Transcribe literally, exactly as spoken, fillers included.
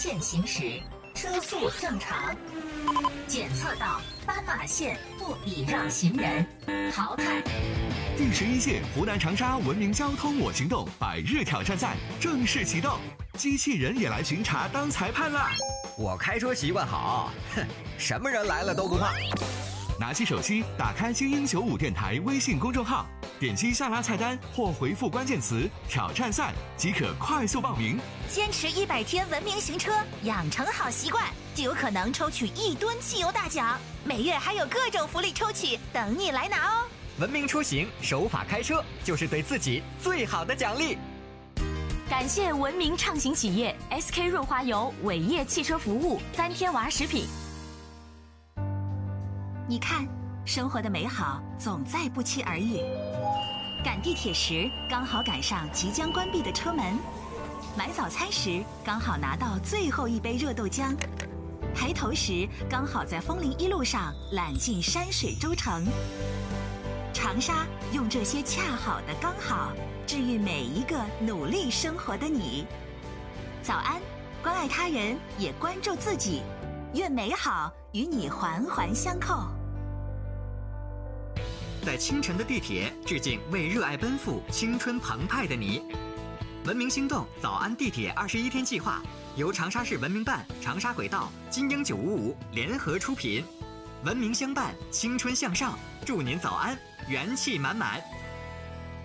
线行驶，车速正常。检测到斑马线不礼让行人，淘汰。 第十一届湖南长沙文明交通我行动百日挑战赛正式启动，机器人也来巡查当裁判啦！ 我开车习惯好，哼，什么人来了都不怕。 拿起手机，打开精英九五电台微信公众号，点击下拉菜单或回复关键词“挑战赛”即可快速报名。 坚持一百天文明行车，养成好习惯，就有可能抽取一吨汽油大奖。每月还有各种福利抽取等你来拿哦！ 文明出行，守法开车，就是对自己最好的奖励。 感谢文明畅行企业 S K 润滑油、伟业汽车服务、三天娃食品。 你看，生活的美好总在不期而遇。赶地铁时，刚好赶上即将关闭的车门；买早餐时，刚好拿到最后一杯热豆浆；抬头时，刚好在枫林一路上揽尽山水洲城。长沙用这些恰好的刚好，治愈每一个努力生活的你。早安，关爱他人，也关注自己。愿美好与你环环相扣。 在清晨的地铁，致敬为热爱奔赴、青春澎湃的你。文明星动早安地铁二十一天计划由长沙市文明办、长沙轨道、金鹰九五五联合出品，文明相伴，青春向上，祝您早安，元气满满。